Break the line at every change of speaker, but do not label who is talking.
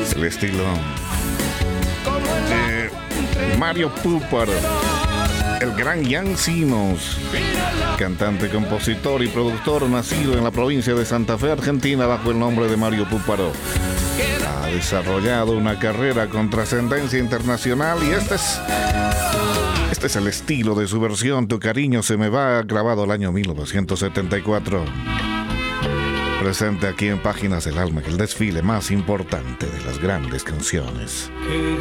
El estilo de Mario Púparo, el gran Jan Sinos, cantante, compositor y productor nacido en la provincia de Santa Fe, Argentina, bajo el nombre de Mario Púparo. Ha desarrollado una carrera con trascendencia internacional y este es el estilo de su versión. Tu cariño se me va, grabado el año 1974. Presente aquí en Páginas del Alma, el desfile más importante de las grandes canciones.